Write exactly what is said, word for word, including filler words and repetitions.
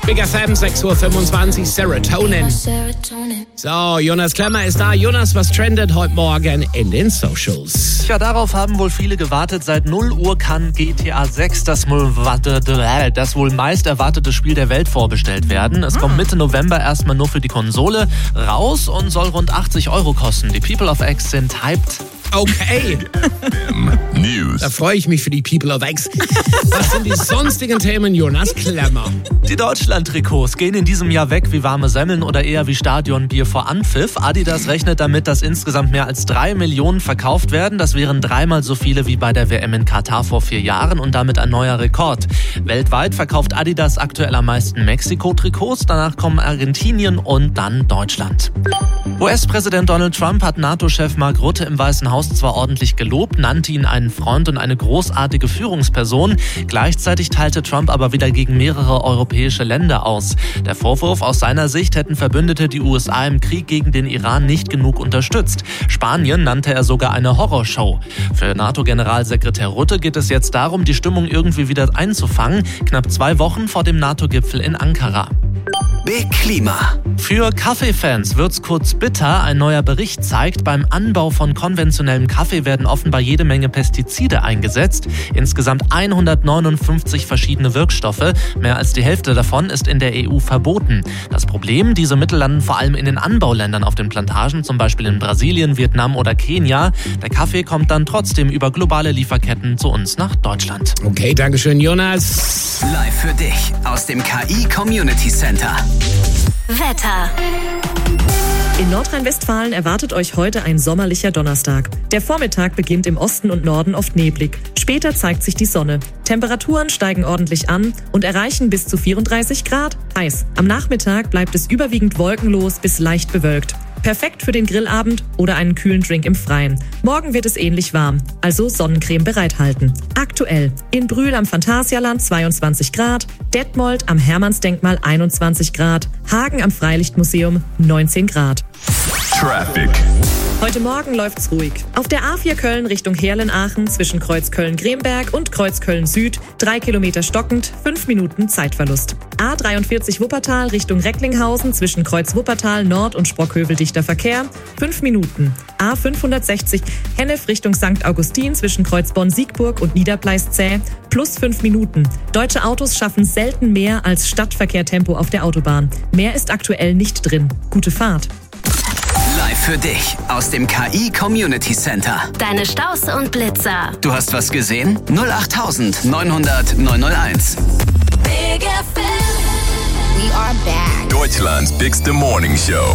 Big F M, sechs Uhr fünfundzwanzig, Serotonin. So, Jonas Klemmer ist da. Jonas, was trendet heute Morgen in den Socials? Ja, darauf haben wohl viele gewartet. Seit null Uhr kann G T A sechs, das wohl, das wohl meist erwartete Spiel der Welt, vorbestellt werden. Es kommt Mitte November erstmal nur für die Konsole raus und soll rund achtzig Euro kosten. Die People of X sind hyped. Okay. News. Da freue ich mich für die People of X. Was sind die sonstigen Themen, Jonas Klemmer? Die Deutschland-Trikots gehen in diesem Jahr weg wie warme Semmeln oder eher wie Stadionbier vor Anpfiff. Adidas rechnet damit, dass insgesamt mehr als drei Millionen verkauft werden. Das wären dreimal so viele wie bei der W M in Katar vor vier Jahren und damit ein neuer Rekord. Weltweit verkauft Adidas aktuell am meisten Mexiko-Trikots. Danach kommen Argentinien und dann Deutschland. U S-Präsident Donald Trump hat NATO-Chef Mark Rutte im Weißen Haus zwar ordentlich gelobt, nannte ihn einen Freund und eine großartige Führungsperson. Gleichzeitig teilte Trump aber wieder gegen mehrere europäische Länder aus. Der Vorwurf: aus seiner Sicht hätten Verbündete die U S A im Krieg gegen den Iran nicht genug unterstützt. Spanien nannte er sogar eine Horrorshow. Für NATO-Generalsekretär Rutte geht es jetzt darum, die Stimmung irgendwie wieder einzufangen, knapp zwei Wochen vor dem NATO-Gipfel in Ankara. Big Klima. Für Kaffeefans wird's kurz bitter. Ein neuer Bericht zeigt, beim Anbau von konventionellem Kaffee werden offenbar jede Menge Pestizide eingesetzt. Insgesamt hundertneunundfünfzig verschiedene Wirkstoffe. Mehr als die Hälfte davon ist in der E U verboten. Das Problem: diese Mittel landen vor allem in den Anbauländern auf den Plantagen, zum Beispiel in Brasilien, Vietnam oder Kenia. Der Kaffee kommt dann trotzdem über globale Lieferketten zu uns nach Deutschland. Okay, danke schön, Jonas. Live für dich aus dem K I Community Center. Wetter. In Nordrhein-Westfalen erwartet euch heute ein sommerlicher Donnerstag. Der Vormittag beginnt im Osten und Norden oft neblig. Später zeigt sich die Sonne. Temperaturen steigen ordentlich an und erreichen bis zu vierunddreißig Grad. Heiß. Am Nachmittag bleibt es überwiegend wolkenlos bis leicht bewölkt. Perfekt für den Grillabend oder einen kühlen Drink im Freien. Morgen wird es ähnlich warm, also Sonnencreme bereithalten. Aktuell: in Brühl am Phantasialand zweiundzwanzig Grad, Detmold am Hermannsdenkmal einundzwanzig Grad, Hagen am Freilichtmuseum neunzehn Grad. Traffic. Heute Morgen läuft's ruhig. Auf der A vier Köln Richtung Heerlen-Aachen zwischen Kreuz Köln-Gremberg und Kreuz Köln-Süd drei Kilometer stockend, fünf Minuten Zeitverlust. A dreiundvierzig Wuppertal Richtung Recklinghausen zwischen Kreuz Wuppertal Nord und Sprockhövel dichter Verkehr, fünf Minuten. A fünfhundertsechzig Hennef Richtung Sankt Augustin zwischen Kreuz Bonn-Siegburg und Niederpleis-Zäh, plus fünf Minuten. Deutsche Autos schaffen selten mehr als Stadtverkehrtempo auf der Autobahn. Mehr ist aktuell nicht drin. Gute Fahrt. Live für dich aus dem K I Community Center. Deine Staus und Blitzer. Du hast was gesehen? null acht neunhundert neunhunderteins. Big F M. We are back. Deutschland's bigste Morning Show.